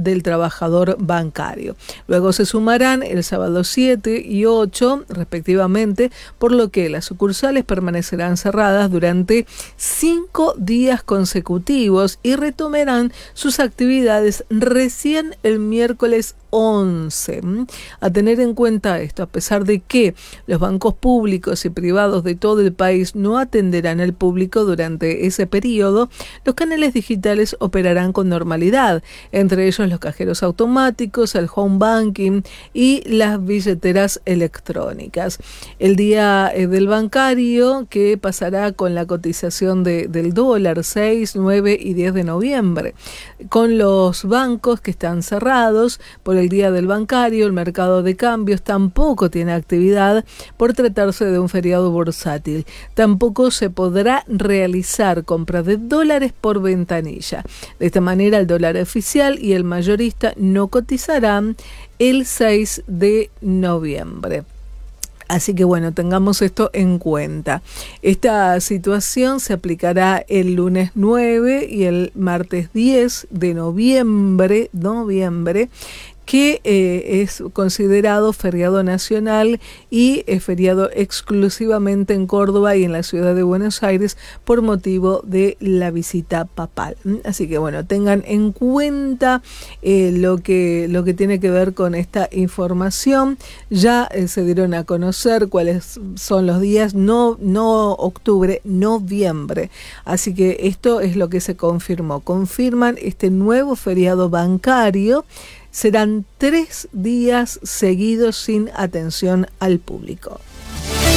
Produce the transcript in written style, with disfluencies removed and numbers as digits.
del Trabajador Bancario. Luego se sumarán el sábado 7 y 8 respectivamente, por lo que las sucursales permanecerán cerradas durante 5 días consecutivos y retomarán sus actividades recién el miércoles 11. A tener en cuenta esto, a pesar de que los bancos públicos y privados de todo el país no atenderán al público durante ese periodo, los canales digitales operarán con normalidad, entre ellos los cajeros automáticos, el home banking y las billeteras electrónicas. El día del bancario, que pasará con la cotización del dólar 6, 9 y 10 de noviembre. Con los bancos que están cerrados por el día del bancario, el mercado de cambios tampoco tiene actividad por tratarse de un feriado bursátil. Tampoco se podrá realizar compra de dólares por ventanilla. De esta manera, el dólar oficial y el mayorista no cotizarán el 6 de noviembre. Así que bueno, tengamos esto en cuenta. Esta situación se aplicará el lunes 9 y el martes 10 de noviembre, que es considerado feriado nacional y es feriado exclusivamente en Córdoba y en la ciudad de Buenos Aires por motivo de la visita papal. Así que bueno, tengan en cuenta lo que tiene que ver con esta información. Ya se dieron a conocer cuáles son los días, no octubre, noviembre. Así que esto es lo que se confirmó. Confirman este nuevo feriado bancario. Serán 3 días seguidos sin atención al público.